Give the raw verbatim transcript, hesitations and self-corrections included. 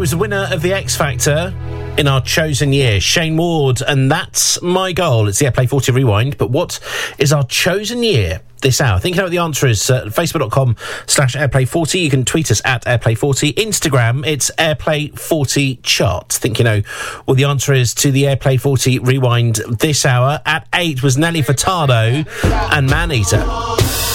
was the winner of the X Factor in our chosen year, Shane Ward, and that's my goal. It's the Airplay forty Rewind, but what is our chosen year this hour? Think you know what the answer is. Uh, Facebook.com slash Airplay forty. You can tweet us at Airplay forty. Instagram, it's Airplay forty Chart. Think you know what the answer is to the Airplay forty Rewind this hour. At eight was Nelly Furtado and Maneater.